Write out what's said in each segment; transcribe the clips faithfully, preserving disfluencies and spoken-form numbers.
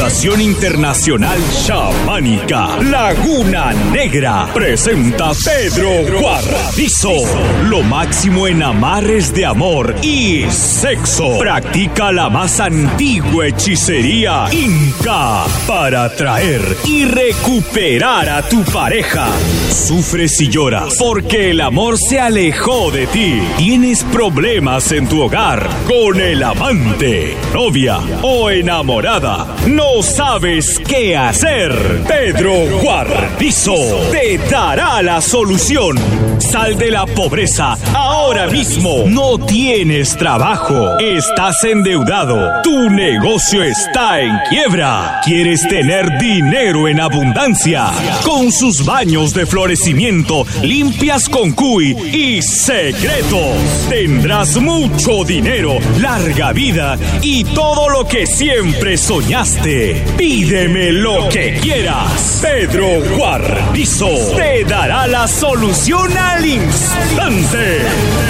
Fundación Internacional Chamánica Laguna Negra presenta Pedro Guarnizo. Lo máximo en amarres de amor y sexo. Practica la más antigua hechicería inca para atraer y recuperar a tu pareja. Sufres y lloras porque el amor se alejó de ti. Tienes problemas en tu hogar con el amante, novia o enamorada. No sabes qué hacer. Pedro Guarnizo te dará la solución. Sal de la pobreza ahora mismo. No tienes trabajo. Estás endeudado. Tu negocio está en quiebra. ¿Quieres tener dinero en abundancia? Con sus baños de florecimiento, limpias con cuy y secretos, tendrás mucho dinero, larga vida y todo lo que siempre soñaste. Pídeme lo que quieras. Pedro Guarnizo te dará la solución al instante.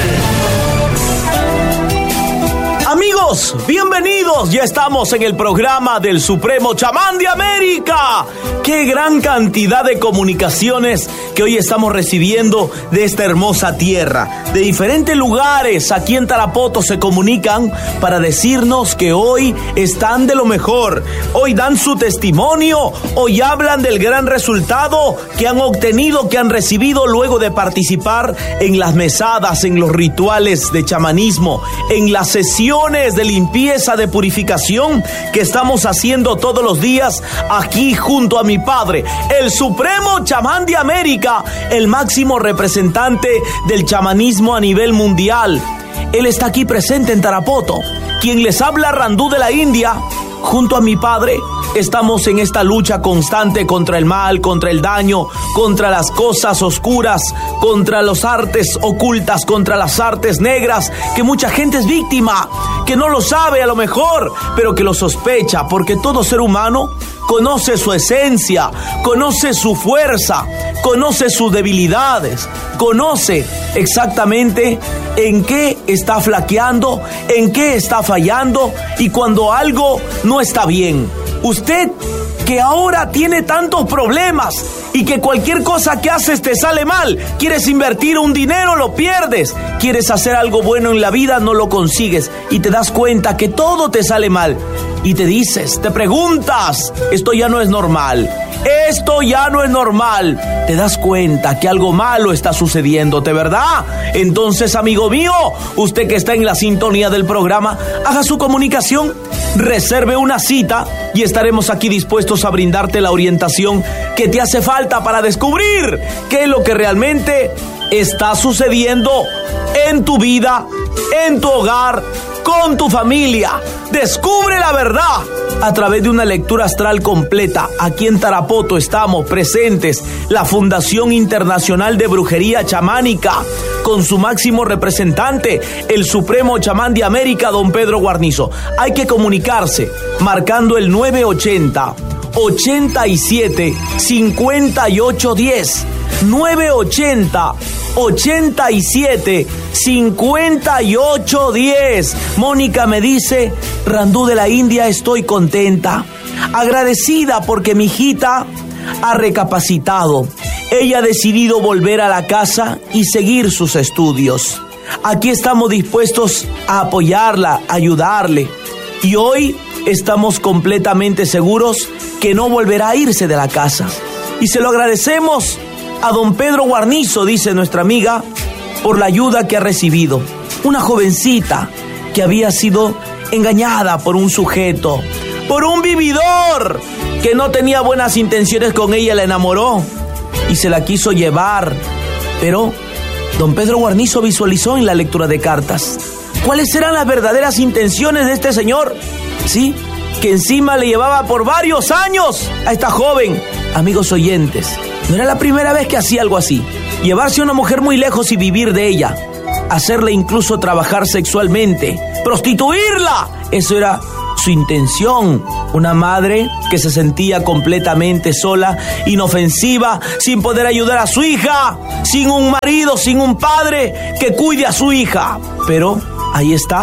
Amigos, bienvenidos. Ya estamos en el programa del Supremo Chamán de América. ¡Qué gran cantidad de comunicaciones que hoy estamos recibiendo de esta hermosa tierra! De diferentes lugares aquí en Tarapoto se comunican para decirnos que hoy están de lo mejor. Hoy dan su testimonio, hoy hablan del gran resultado que han obtenido, que han recibido luego de participar en las mesadas, en los rituales de chamanismo, en las sesiones de limpieza, de purificación que estamos haciendo todos los días aquí junto a mi padre, el Supremo Chamán de América, el máximo representante del chamanismo a nivel mundial. Él está aquí presente en Tarapoto. Quien les habla, Randú de la India, junto a mi padre. Estamos en esta lucha constante contra el mal, contra el daño, contra las cosas oscuras, contra las artes ocultas, contra las artes negras, que mucha gente es víctima, que no lo sabe a lo mejor, pero que lo sospecha, porque todo ser humano conoce su esencia, conoce su fuerza, conoce sus debilidades, conoce exactamente en qué está flaqueando, en qué está fallando y cuando algo no está bien. Usted que ahora tiene tantos problemas y que cualquier cosa que haces te sale mal, quieres invertir un dinero, lo pierdes, quieres hacer algo bueno en la vida, no lo consigues y te das cuenta que todo te sale mal y te dices, te preguntas, esto ya no es normal, esto ya no es normal, te das cuenta que algo malo está sucediéndote, ¿verdad? Entonces, amigo mío, usted que está en la sintonía del programa, haga su comunicación, reserve una cita y estaremos aquí dispuestos a brindarte la orientación que te hace falta para descubrir qué es lo que realmente está sucediendo en tu vida, en tu hogar, con tu familia. Descubre la verdad a través de una lectura astral completa. Aquí en Tarapoto estamos presentes la Fundación Internacional de Brujería Chamánica con su máximo representante, el Supremo Chamán de América, don Pedro Guarnizo. Hay que comunicarse marcando el nueve ochenta, ochenta y siete, cincuenta y ocho diez. nueve ochenta, ochenta y siete, cincuenta y ocho diez. Mónica me dice, Randú de la India, estoy contenta, agradecida porque mi hijita ha recapacitado. Ella ha decidido volver a la casa y seguir sus estudios. Aquí estamos dispuestos a apoyarla, a ayudarle. Y hoy estamos completamente seguros que no volverá a irse de la casa. Y se lo agradecemos a don Pedro Guarnizo, dice nuestra amiga, por la ayuda que ha recibido. Una jovencita que había sido engañada por un sujeto, por un vividor que no tenía buenas intenciones con ella, la enamoró y se la quiso llevar. Pero don Pedro Guarnizo visualizó en la lectura de cartas cuáles eran las verdaderas intenciones de este señor, ¿sí? Que encima le llevaba por varios años a esta joven. Amigos oyentes, no era la primera vez que hacía algo así. Llevarse a una mujer muy lejos y vivir de ella. Hacerle incluso trabajar sexualmente. Prostituirla. Eso era su intención. Una madre que se sentía completamente sola, inofensiva, sin poder ayudar a su hija, sin un marido, sin un padre que cuide a su hija. Pero ahí está,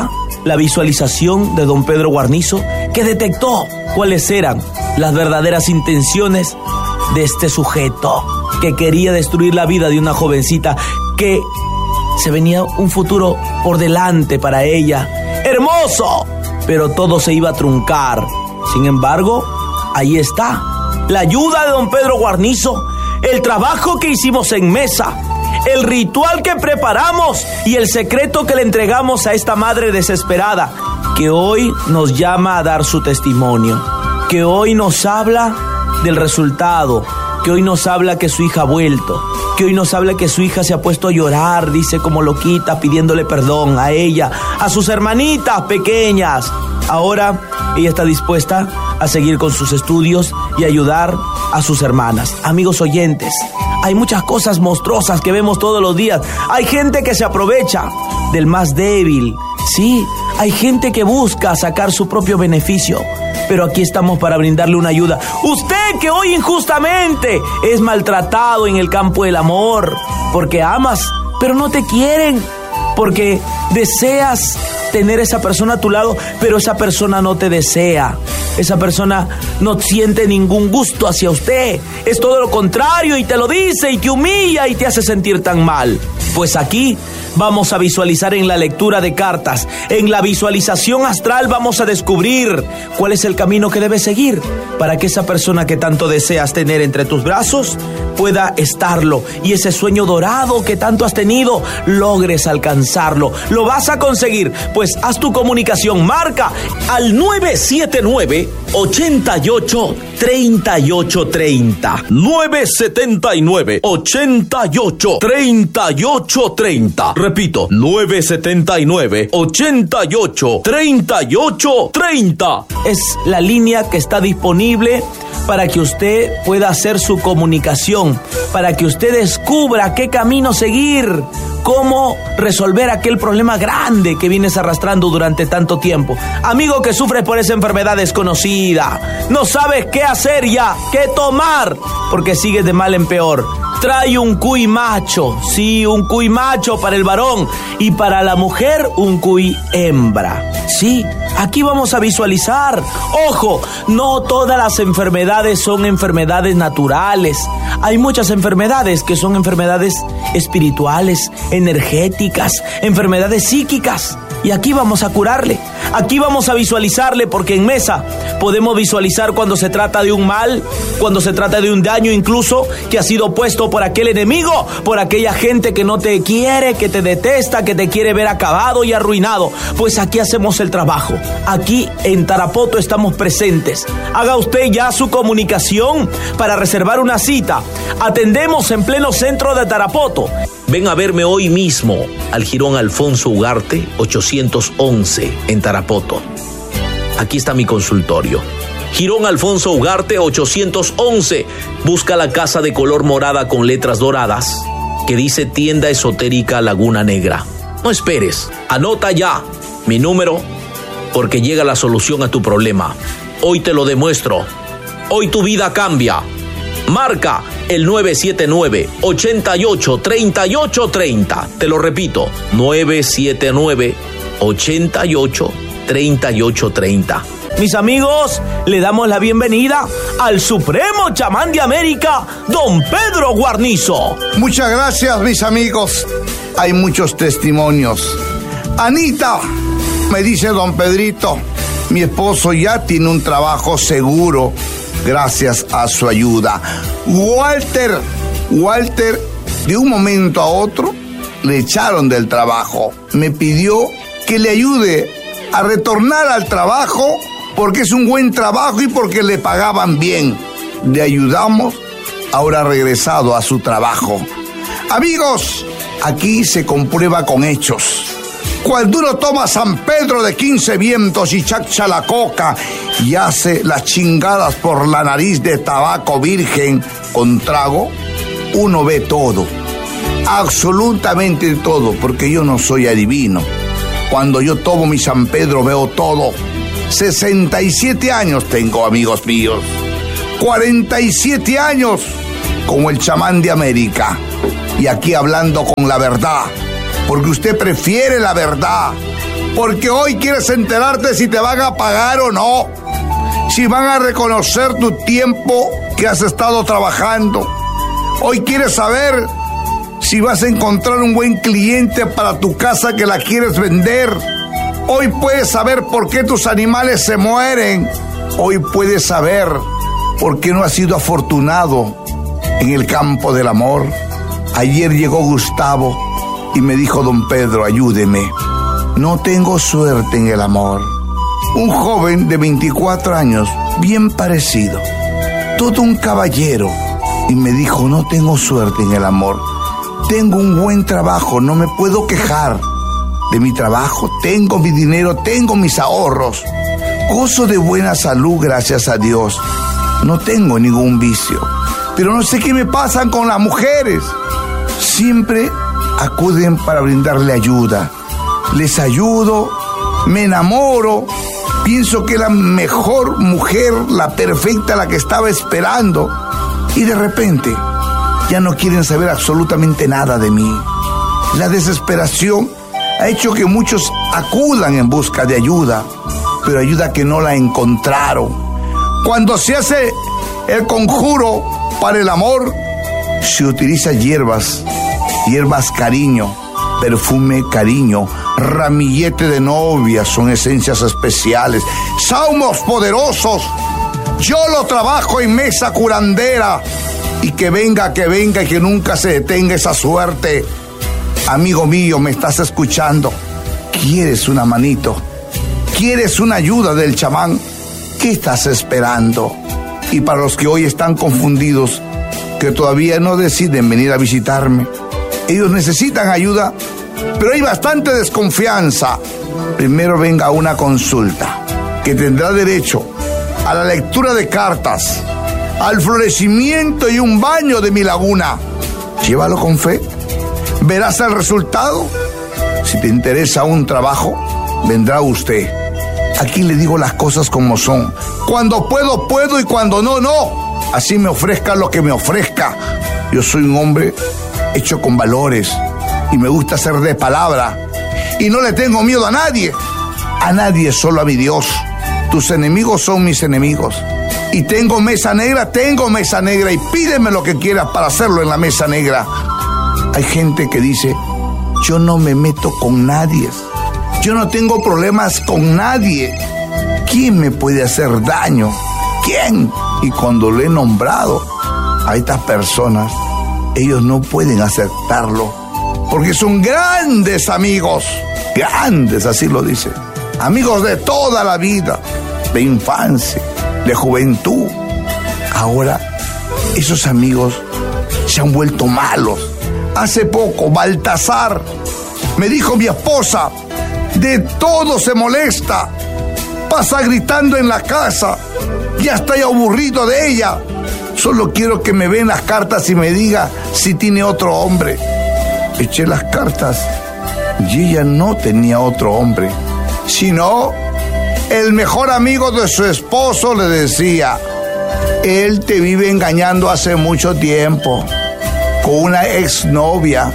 la visualización de don Pedro Guarnizo, que detectó cuáles eran las verdaderas intenciones de este sujeto que quería destruir la vida de una jovencita que se venía un futuro por delante para ella. ¡Hermoso! Pero todo se iba a truncar. Sin embargo, ahí está la ayuda de don Pedro Guarnizo, el trabajo que hicimos en mesa, el ritual que preparamos y el secreto que le entregamos a esta madre desesperada, que hoy nos llama a dar su testimonio, que hoy nos habla del resultado, que hoy nos habla que su hija ha vuelto, que hoy nos habla que su hija se ha puesto a llorar, dice como loquita, pidiéndole perdón a ella, a sus hermanitas pequeñas. Ahora ella está dispuesta a seguir con sus estudios y ayudar a sus hermanas. Amigos oyentes, hay muchas cosas monstruosas que vemos todos los días. Hay gente que se aprovecha del más débil. Sí, hay gente que busca sacar su propio beneficio. Pero aquí estamos para brindarle una ayuda. Usted que hoy injustamente es maltratado en el campo del amor, porque amas, pero no te quieren, porque deseas tener esa persona a tu lado, pero esa persona no te desea. Esa persona no siente ningún gusto hacia usted. Es todo lo contrario y te lo dice y te humilla y te hace sentir tan mal. Pues aquí vamos a visualizar en la lectura de cartas. En la visualización astral vamos a descubrir cuál es el camino que debes seguir para que esa persona que tanto deseas tener entre tus brazos pueda estarlo. Y ese sueño dorado que tanto has tenido, logres alcanzarlo. Lo vas a conseguir. Pues haz tu comunicación. Marca al nueve siete nueve, ocho ocho, tres ocho tres cero. nueve siete nueve, ocho ocho, tres ocho tres cero. Repito, nueve siete nueve, ocho ocho, tres ocho tres cero. Es la línea que está disponible para que usted pueda hacer su comunicación, para que usted descubra qué camino seguir, cómo resolver aquel problema grande que vienes arrastrando durante tanto tiempo. Amigo que sufres por esa enfermedad desconocida, no sabes qué hacer ya, qué tomar, porque sigues de mal en peor. Trae un cuy macho, sí, un cuy macho para el varón y para la mujer un cuy hembra. Sí, aquí vamos a visualizar. Ojo, no todas las enfermedades son enfermedades naturales. Hay muchas enfermedades que son enfermedades espirituales, energéticas, enfermedades psíquicas. Y aquí vamos a curarle, aquí vamos a visualizarle, porque en mesa podemos visualizar cuando se trata de un mal, cuando se trata de un daño incluso que ha sido puesto por aquel enemigo, por aquella gente que no te quiere, que te detesta, que te quiere ver acabado y arruinado. Pues aquí hacemos el trabajo, aquí en Tarapoto estamos presentes. Haga usted ya su comunicación para reservar una cita. Atendemos en pleno centro de Tarapoto. Ven a verme hoy mismo al Jirón Alfonso Ugarte ochocientos once en Tarapoto. Aquí está mi consultorio. Jirón Alfonso Ugarte ochocientos once. Busca la casa de color morada con letras doradas que dice Tienda Esotérica Laguna Negra. No esperes, anota ya mi número porque llega la solución a tu problema. Hoy te lo demuestro. Hoy tu vida cambia. Marca el nueve siete nueve, ocho ocho, tres ocho tres cero. Te lo repito, nueve siete nueve, ocho ocho, tres ocho tres cero. Mis amigos, le damos la bienvenida al Supremo Chamán de América, don Pedro Guarnizo. Muchas gracias, mis amigos. Hay muchos testimonios. Anita, me dice don Pedrito, mi esposo ya tiene un trabajo seguro gracias a su ayuda. Walter, Walter, de un momento a otro, le echaron del trabajo. Me pidió que le ayude a retornar al trabajo porque es un buen trabajo y porque le pagaban bien. Le ayudamos, ahora ha regresado a su trabajo. Amigos, aquí se comprueba con hechos. Cuando uno toma San Pedro de quince vientos y chacha la coca y hace las chingadas por la nariz de tabaco virgen con trago, uno ve todo, absolutamente todo, porque yo no soy adivino. Cuando yo tomo mi San Pedro veo todo. sesenta y siete años tengo, amigos míos. cuarenta y siete años como el chamán de América. Y aquí hablando con la verdad, porque usted prefiere la verdad. porque hoy quieres enterarte si te van a pagar o no, si van a reconocer tu tiempo que has estado trabajando. Hoy quieres saber si vas a encontrar un buen cliente para tu casa que la quieres vender. Hoy puedes saber por qué tus animales se mueren. Hoy puedes saber por qué no has sido afortunado en el campo del amor. Ayer llegó Gustavo y me dijo: don Pedro, ayúdeme. No tengo suerte en el amor. Un joven de veinticuatro años, bien parecido, todo un caballero, y me dijo: no tengo suerte en el amor. Tengo un buen trabajo, no me puedo quejar de mi trabajo. Tengo mi dinero, tengo mis ahorros. Gozo de buena salud, gracias a Dios. No tengo ningún vicio. Pero no sé qué me pasan con las mujeres. Siempre acuden para brindarle ayuda. Les ayudo, me enamoro, pienso que es la mejor mujer, la perfecta, la que estaba esperando. Y de repente ya no quieren saber absolutamente nada de mí. La desesperación ha hecho que muchos acudan en busca de ayuda, pero ayuda que no la encontraron. Cuando se hace el conjuro para el amor, se utiliza hierbas, hierbas cariño, perfume cariño, ramillete de novia, son esencias especiales, sahumos poderosos. Yo lo trabajo en mesa curandera, y que venga, que venga y que nunca se detenga esa suerte. Amigo mío, me estás escuchando. ¿Quieres una manito? ¿Quieres una ayuda del chamán? ¿Qué estás esperando? Y para los que hoy están confundidos, que todavía no deciden venir a visitarme, ellos necesitan ayuda, pero hay bastante desconfianza. Primero venga a una consulta, que tendrá derecho a la lectura de cartas, al florecimiento y un baño de mi laguna. Llévalo con fe, verás el resultado. Si te interesa un trabajo, vendrá usted. Aquí le digo las cosas como son. Cuando puedo, puedo, y cuando no, no. Así me ofrezca lo que me ofrezca. Yo soy un hombre hecho con valores y me gusta ser de palabra. Y no le tengo miedo a nadie. A nadie, solo a mi Dios. Tus enemigos son mis enemigos. Y tengo mesa negra, tengo mesa negra. Y pídeme lo que quieras para hacerlo en la mesa negra. Hay gente que dice: yo no me meto con nadie. Yo no tengo problemas con nadie. ¿Quién me puede hacer daño? ¿Quién? Y cuando lo he nombrado a estas personas, ellos no pueden aceptarlo, porque son grandes amigos. Grandes, así lo dice. Amigos de toda la vida, de infancia, de juventud. Ahora, esos amigos se han vuelto malos. Hace poco, Baltasar, me dijo mi esposa, de todo se molesta, pasa gritando en la casa, ya estoy aburrido de ella, solo quiero que me vean las cartas y me diga si tiene otro hombre. Eché las cartas y ella no tenía otro hombre, sino el mejor amigo de su esposo le decía: él te vive engañando hace mucho tiempo, con una exnovia,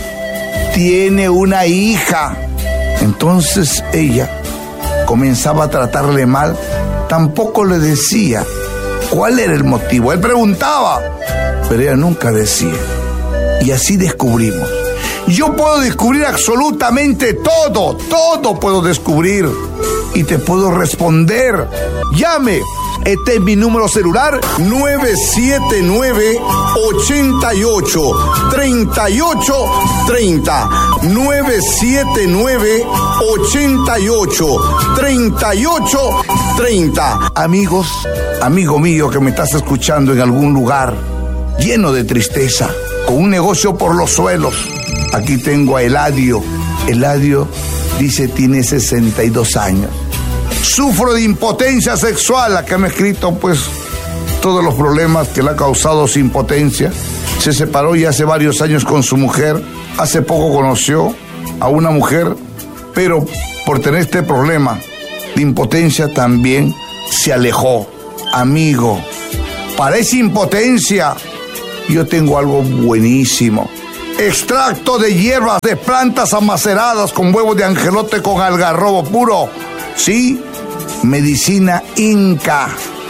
tiene una hija. Entonces ella comenzaba a tratarle mal, tampoco le decía cuál era el motivo. Él preguntaba, pero ella nunca decía. Y así descubrimos. Yo puedo descubrir absolutamente todo, todo puedo descubrir y te puedo responder. Llame. Este es mi número celular, nueve siete nueve, ocho ocho, tres ocho tres cero. nueve siete nueve, ocho ocho, tres ocho tres cero. Amigos, amigo mío que me estás escuchando en algún lugar lleno de tristeza, con un negocio por los suelos, aquí tengo a Eladio. Eladio dice tiene sesenta y dos años. Sufro de impotencia sexual, la que me ha escrito pues todos los problemas que le ha causado su impotencia. Se separó ya hace varios años con su mujer. Hace poco conoció a una mujer, pero por tener este problema de impotencia también se alejó. Amigo, para esa impotencia yo tengo algo buenísimo. extracto de hierbas de plantas amaceradas con huevo de angelote con algarrobo puro. Sí, medicina inca.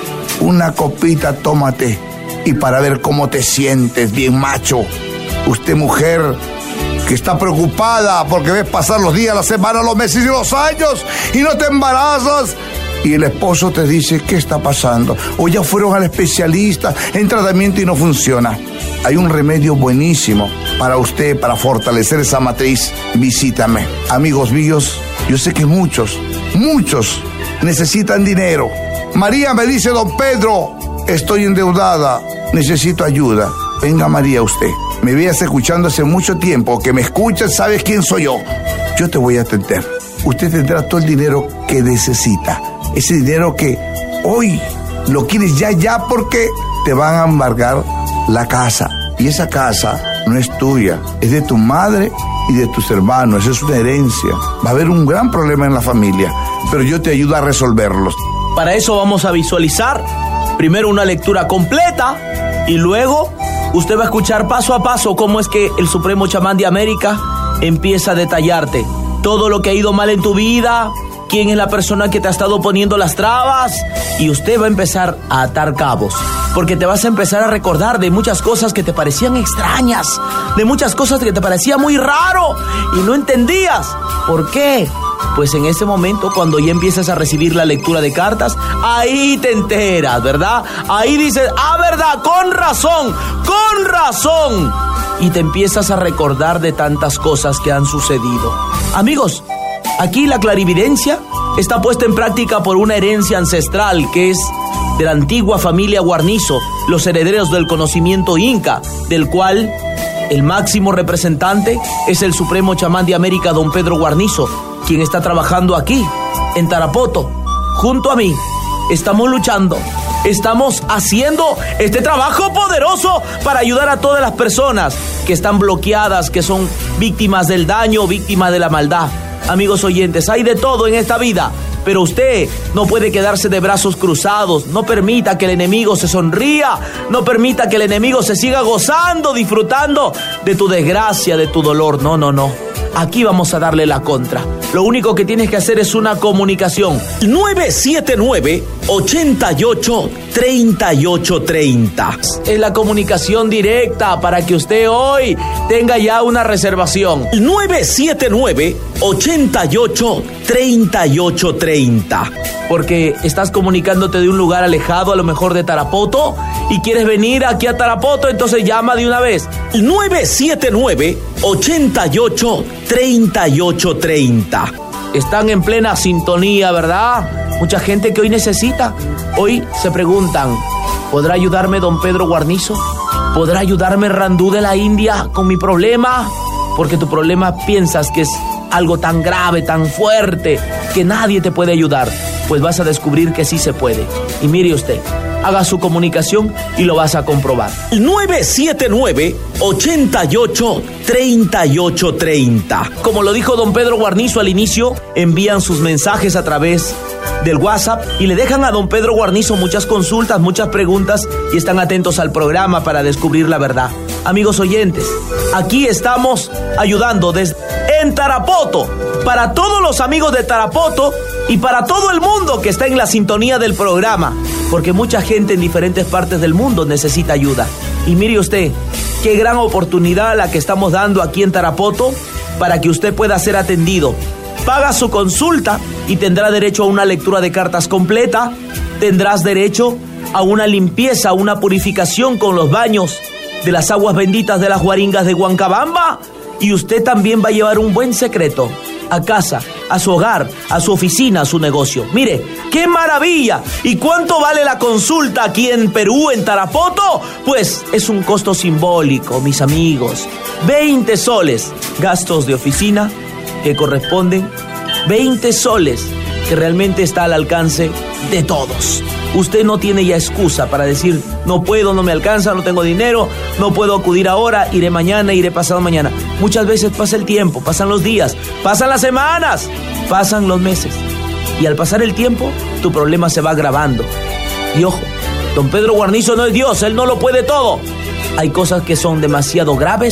Una copita, tómate. Y para ver cómo te sientes, bien macho. Usted, mujer, que está preocupada porque ves pasar los días, las semanas, los meses y los años y no te embarazas. Y el esposo te dice, ¿qué está pasando? O ya fueron al especialista en tratamiento y no funciona. Hay un remedio buenísimo para usted, para fortalecer esa matriz. Visítame. Amigos míos, yo sé que muchos, muchos necesitan dinero. María me dice, don Pedro, estoy endeudada, necesito ayuda. Venga, María, usted. Me veas escuchando hace mucho tiempo, que me escuchas, sabes quién soy yo. Yo te voy a atender. Usted tendrá todo el dinero que necesita. Ese dinero que hoy lo quieres ya, ya, porque te van a embargar la casa. Y esa casa no es tuya, es de tu madre y de tus hermanos. Esa es una herencia. Va a haber un gran problema en la familia, pero yo te ayudo a resolverlos. Para eso vamos a visualizar primero una lectura completa y luego usted va a escuchar paso a paso cómo es que el Supremo Chamán de América empieza a detallarte todo lo que ha ido mal en tu vida, quién es la persona que te ha estado poniendo las trabas, y usted va a empezar a atar cabos, porque te vas a empezar a recordar de muchas cosas que te parecían extrañas, de muchas cosas que te parecían muy raro y no entendías. ¿Por qué? Pues en ese momento, cuando ya empiezas a recibir la lectura de cartas, ahí te enteras, ¿verdad? Ahí dices, ah, verdad, con razón, con razón. Y te empiezas a recordar de tantas cosas que han sucedido. Amigos, aquí la clarividencia está puesta en práctica por una herencia ancestral que es de la antigua familia Guarnizo, los herederos del conocimiento inca, del cual el máximo representante es el Supremo Chamán de América, don Pedro Guarnizo, quien está trabajando aquí, en Tarapoto, junto a mí. Estamos luchando, estamos haciendo este trabajo poderoso para ayudar a todas las personas que están bloqueadas, que son víctimas del daño, víctimas de la maldad. Amigos oyentes, hay de todo en esta vida, pero usted no puede quedarse de brazos cruzados. No permita que el enemigo se sonría, no permita que el enemigo se siga gozando, disfrutando de tu desgracia, de tu dolor. No, no, no. Aquí vamos a darle la contra. Lo único que tienes que hacer es una comunicación. nueve siete nueve, ocho ocho, tres ocho tres cero. Es la comunicación directa para que usted hoy tenga ya una reservación. nueve siete nueve, ocho ocho, tres ocho tres cero. Porque estás comunicándote de un lugar alejado, a lo mejor de Tarapoto, y quieres venir aquí a Tarapoto, entonces llama de una vez. nueve siete nueve, ocho ocho, tres ocho tres cero. Están en plena sintonía, ¿verdad? Mucha gente que hoy necesita. Hoy se preguntan, ¿podrá ayudarme don Pedro Guarnizo? ¿Podrá ayudarme Randú de la India con mi problema? Porque tu problema piensas que es algo tan grave, tan fuerte, que nadie te puede ayudar. Pues vas a descubrir que sí se puede. Y mire usted, haga su comunicación y lo vas a comprobar. nueve siete nueve, ocho ocho, tres ocho tres cero. Como lo dijo don Pedro Guarnizo al inicio, envían sus mensajes a través del WhatsApp y le dejan a don Pedro Guarnizo muchas consultas, muchas preguntas, y están atentos al programa para descubrir la verdad. Amigos oyentes, aquí estamos ayudando desde en Tarapoto, para todos los amigos de Tarapoto y para todo el mundo que está en la sintonía del programa, porque mucha gente en diferentes partes del mundo necesita ayuda. Y mire usted, qué gran oportunidad la que estamos dando aquí en Tarapoto para que usted pueda ser atendido. Paga su consulta y tendrá derecho a una lectura de cartas completa, tendrás derecho a una limpieza, a una purificación con los baños de las aguas benditas de las Huaringas de Huancabamba, y usted también va a llevar un buen secreto a casa, a su hogar, a su oficina, a su negocio. Mire, ¡qué maravilla! ¿Y cuánto vale la consulta aquí en Perú, en Tarapoto? Pues es un costo simbólico, mis amigos. veinte soles, gastos de oficina que corresponden, veinte soles, que realmente está al alcance de todos. Usted no tiene ya excusa para decir, no puedo, no me alcanza, no tengo dinero, no puedo acudir ahora, iré mañana, iré pasado mañana. Muchas veces pasa el tiempo, pasan los días, pasan las semanas, pasan los meses. Y al pasar el tiempo, tu problema se va agravando. Y ojo, don Pedro Guarnizo no es Dios, él no lo puede todo. Hay cosas que son demasiado graves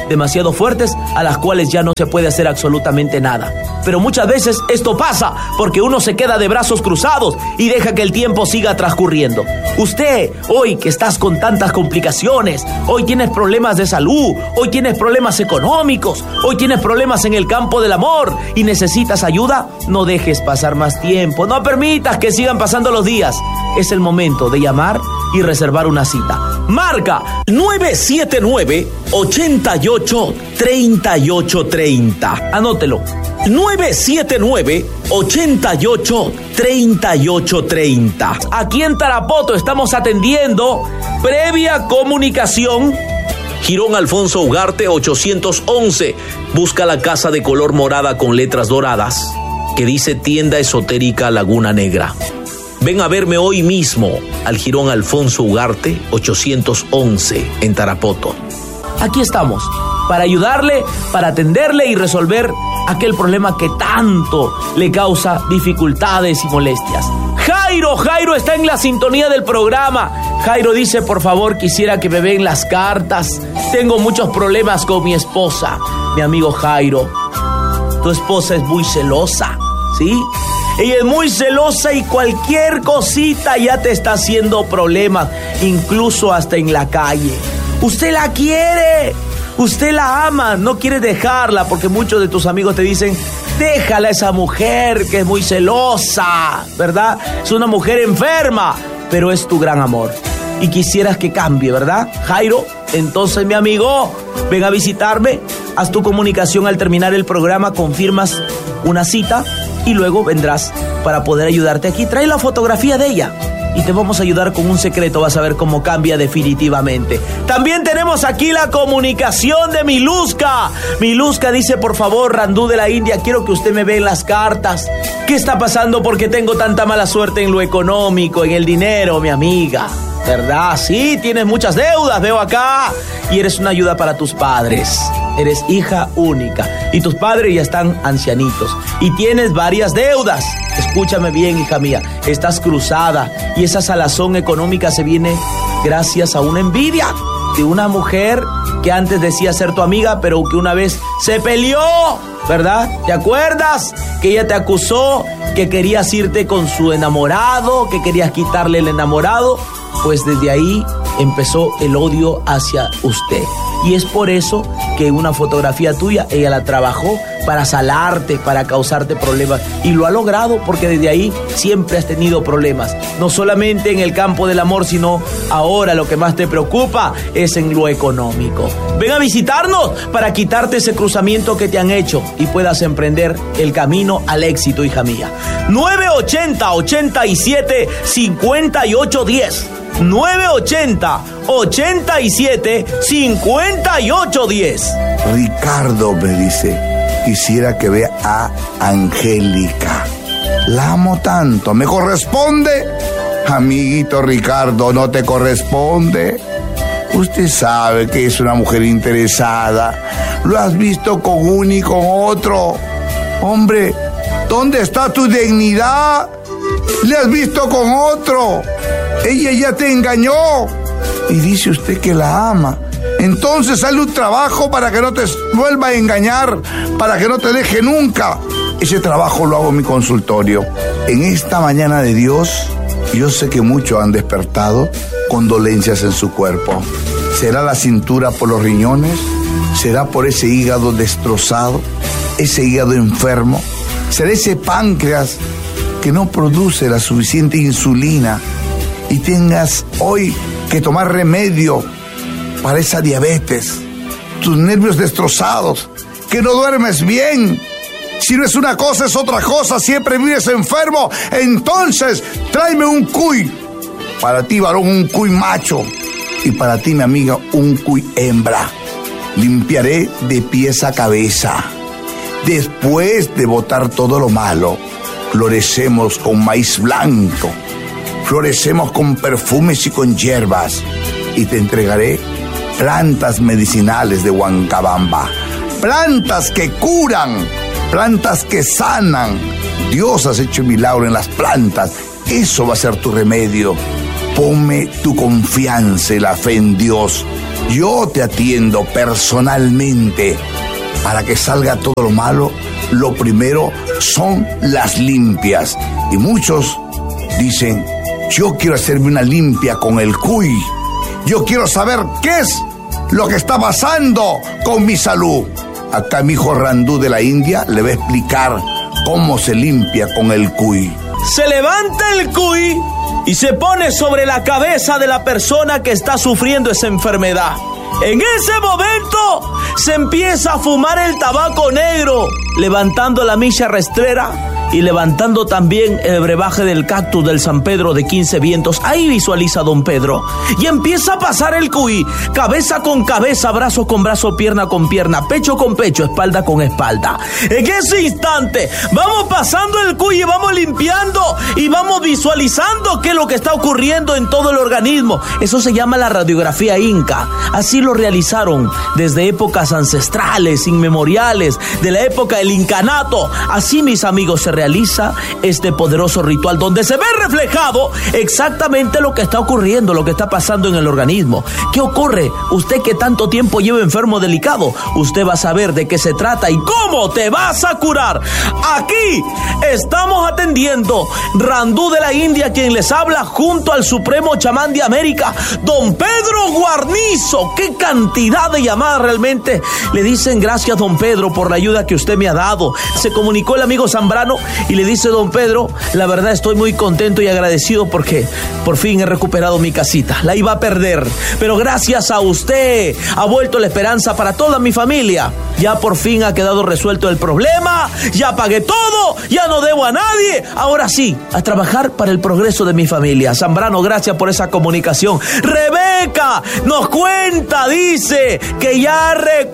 demasiado fuertes a las cuales ya no se puede hacer absolutamente nada. Pero muchas veces esto pasa porque uno se queda de brazos cruzados y deja que el tiempo siga transcurriendo. Usted, hoy que estás con tantas complicaciones, hoy tienes problemas de salud, hoy tienes problemas económicos, hoy tienes problemas en el campo del amor y necesitas ayuda, no dejes pasar más tiempo, no permitas que sigan pasando los días. Es el momento de llamar y reservar una cita. Marca nueve siete nueve, ocho ocho, tres ocho tres cero. Anótelo. nueve siete nueve, ocho ocho, tres ocho tres cero. Aquí en Tarapoto estamos atendiendo previa comunicación. Jirón Alfonso Ugarte ochocientos once. Busca la casa de color morada con letras doradas que dice Tienda Esotérica Laguna Negra. Ven a verme hoy mismo al Jirón Alfonso Ugarte ochocientos once en Tarapoto. Aquí estamos para ayudarle, para atenderle y resolver aquel problema que tanto le causa dificultades y molestias. Jairo, Jairo está en la sintonía del programa. Jairo dice, por favor, quisiera que me vean las cartas. Tengo muchos problemas con mi esposa. Mi amigo Jairo, tu esposa es muy celosa, ¿sí? Ella es muy celosa y cualquier cosita ya te está haciendo problemas, incluso hasta en la calle. Usted la quiere, usted la ama, no quiere dejarla porque muchos de tus amigos te dicen, déjala a esa mujer que es muy celosa, ¿verdad? Es una mujer enferma, pero es tu gran amor. Y quisieras que cambie, ¿verdad, Jairo? Entonces, mi amigo, ven a visitarme, haz tu comunicación al terminar el programa, confirmas una cita y luego vendrás para poder ayudarte aquí. Trae la fotografía de ella y te vamos a ayudar con un secreto. Vas a ver cómo cambia definitivamente. También tenemos aquí la comunicación de Miluska. Miluska dice, por favor, Randú de la India, quiero que usted me vea en las cartas. ¿Qué está pasando? ¿Por qué tengo tanta mala suerte en lo económico, en el dinero, mi amiga? ¿Verdad? Sí, tienes muchas deudas, veo acá. Y eres una ayuda para tus padres. Eres hija única y tus padres ya están ancianitos y tienes varias deudas. Escúchame bien, hija mía, estás cruzada y esa salazón económica se viene gracias a una envidia de una mujer que antes decía ser tu amiga, pero que una vez se peleó, ¿verdad? ¿Te acuerdas? Que ella te acusó que querías irte con su enamorado, que querías quitarle el enamorado. Pues desde ahí empezó el odio hacia usted. Y es por eso que una fotografía tuya, ella la trabajó para salarte, para causarte problemas. Y lo ha logrado porque desde ahí siempre has tenido problemas. No solamente en el campo del amor, sino ahora lo que más te preocupa es en lo económico. Ven a visitarnos para quitarte ese cruzamiento que te han hecho y puedas emprender el camino al éxito, hija mía. nueve ochenta, ochenta y siete, cincuenta y ocho diez. nueve ochenta, ochenta y siete, cincuenta y ocho diez. Ricardo me dice, quisiera que vea a Angélica. La amo tanto, ¿me corresponde? Amiguito Ricardo, no te corresponde. Usted sabe que es una mujer interesada. Lo has visto con uno y con otro. Hombre, ¿dónde está tu dignidad? Le has visto con otro. Ella ya te engañó y dice usted que la ama. Entonces sale un trabajo para que no te vuelva a engañar, para que no te deje nunca. Ese trabajo lo hago en mi consultorio. En esta mañana de Dios, yo sé que muchos han despertado con dolencias en su cuerpo. ¿Será la cintura por los riñones? ¿Será por ese hígado destrozado? ¿Ese hígado enfermo? ¿Será ese páncreas que no produce la suficiente insulina? Y tengas hoy que tomar remedio para esa diabetes, tus nervios destrozados, que no duermes bien. Si no es una cosa, es otra cosa, siempre vives enfermo. Entonces, tráeme un cuy. Para ti, varón, un cuy macho. Y para ti, mi amiga, un cuy hembra. Limpiaré de pies a cabeza. Después de botar todo lo malo, florecemos con maíz blanco. Florecemos con perfumes y con hierbas. Y te entregaré plantas medicinales de Huancabamba. Plantas que curan. Plantas que sanan. Dios has hecho un milagro en las plantas. Eso va a ser tu remedio. Ponme tu confianza y la fe en Dios. yo te atiendo personalmente. Para que salga todo lo malo, lo primero son las limpias. Y muchos dicen, yo quiero hacerme una limpia con el cuy. Yo quiero saber qué es lo que está pasando con mi salud. Acá mi hijo Randú de la India le va a explicar cómo se limpia con el cuy. Se levanta el cuy y se pone sobre la cabeza de la persona que está sufriendo esa enfermedad. En ese momento se empieza a fumar el tabaco negro, levantando la milla rastrera y levantando también el brebaje del cactus del San Pedro de quince vientos. Ahí visualiza don Pedro y empieza a pasar el cuy, cabeza con cabeza, brazo con brazo, pierna con pierna, pecho con pecho, espalda con espalda. En ese instante vamos pasando el cuy y vamos limpiando y vamos visualizando qué es lo que está ocurriendo en todo el organismo. Eso se llama la radiografía inca. Así lo realizaron desde épocas ancestrales, inmemoriales, de la época del incanato. Así, mis amigos, se realiza este poderoso ritual donde se ve reflejado exactamente lo que está ocurriendo, lo que está pasando en el organismo. ¿Qué ocurre? Usted que tanto tiempo lleva enfermo delicado, usted va a saber de qué se trata y cómo te vas a curar. Aquí estamos atendiendo Randú de la India, quien les habla, junto al supremo chamán de América, don Pedro Guarnizo. ¡Qué cantidad de llamadas realmente! Le dicen gracias, don Pedro, por la ayuda que usted me ha dado. Se comunicó el amigo Zambrano y le dice, don Pedro, la verdad estoy muy contento y agradecido porque por fin he recuperado mi casita. La iba a perder, pero gracias a usted ha vuelto la esperanza para toda mi familia. Ya por fin ha quedado resuelto el problema, ya pagué todo, ya no debo a nadie. Ahora sí, a trabajar para el progreso de mi familia. Zambrano, gracias por esa comunicación. Rebeca nos cuenta, dice, que ya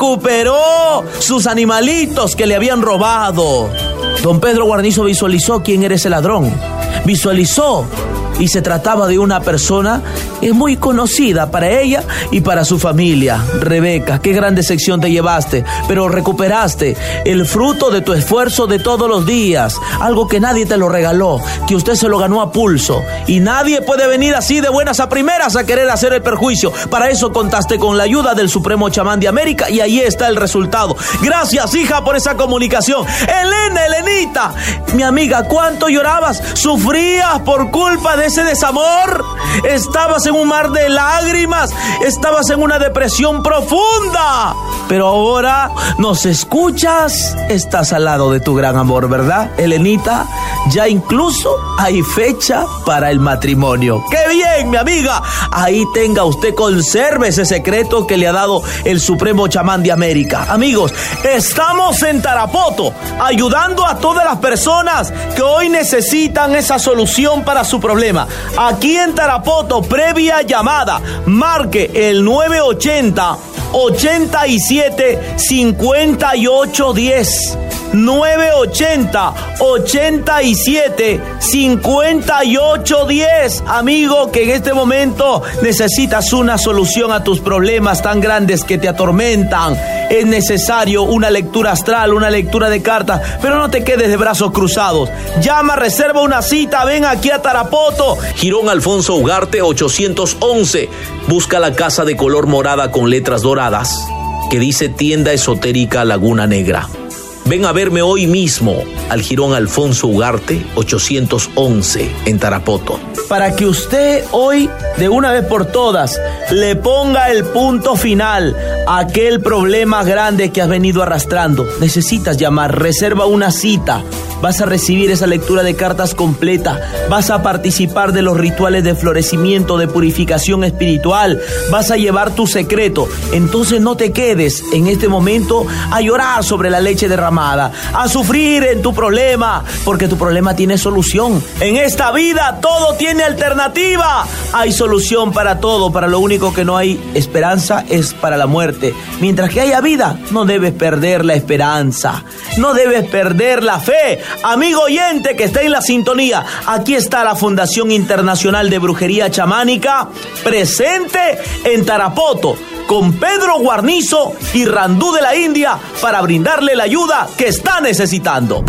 recuperó sus animalitos que le habían robado. Don Pedro Guarnizo visualizó quién era ese ladrón. Visualizó y se trataba de una persona es muy conocida para ella y para su familia. Rebeca, qué gran decepción te llevaste, pero recuperaste el fruto de tu esfuerzo de todos los días, algo que nadie te lo regaló, que usted se lo ganó a pulso, y nadie puede venir así de buenas a primeras a querer hacer el perjuicio. Para eso contaste con la ayuda del supremo chamán de América y ahí está el resultado. Gracias, hija, por esa comunicación. Elena, Elenita, mi amiga, ¿cuánto llorabas? ¿Sufrías por culpa de ese desamor? Estabas en un mar de lágrimas, estabas en una depresión profunda, pero ahora nos escuchas, estás al lado de tu gran amor, ¿verdad, Elenita? Ya incluso hay fecha para el matrimonio. ¡Qué bien, mi amiga! Ahí tenga usted, conserve ese secreto que le ha dado el supremo chamán de América. Amigos, estamos en Tarapoto ayudando a todas las personas que hoy necesitan esa solución para su problema. Aquí en Tarapoto, previa llamada, marque el nueve ochenta, ochenta y siete, cincuenta y ocho diez. nueve ochenta, ochenta y siete, cincuenta y ocho diez. Amigo, que en este momento necesitas una solución a tus problemas tan grandes que te atormentan. Es necesario una lectura astral, una lectura de cartas, pero no te quedes de brazos cruzados. Llama, reserva una cita, ven aquí a Tarapoto. Jirón Alfonso Ugarte ochocientos once. Busca la casa de color morada con letras doradas que dice Tienda Esotérica Laguna Negra. Ven a verme hoy mismo al Jirón Alfonso Ugarte ochocientos once en Tarapoto. Para que usted hoy, de una vez por todas, le ponga el punto final a aquel problema grande que has venido arrastrando. Necesitas llamar, reserva una cita. Vas a recibir esa lectura de cartas completa. Vas a participar de los rituales de florecimiento, de purificación espiritual. Vas a llevar tu secreto. Entonces no te quedes en este momento a llorar sobre la leche derramada, a sufrir en tu problema, porque tu problema tiene solución. En esta vida todo tiene alternativa. Hay solución para todo. Para lo único que no hay esperanza es para la muerte. Mientras que haya vida, no debes perder la esperanza. No debes perder la fe. Amigo oyente que está en la sintonía, aquí está la Fundación Internacional de Brujería Chamánica, presente en Tarapoto, con Pedro Guarnizo y Randú de la India, para brindarle la ayuda que está necesitando.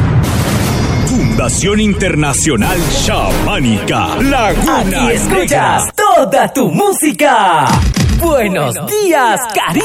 Fundación Internacional Chamánica, Laguna Aquí escuchas Negra. toda tu música. Buenos días, Caribe.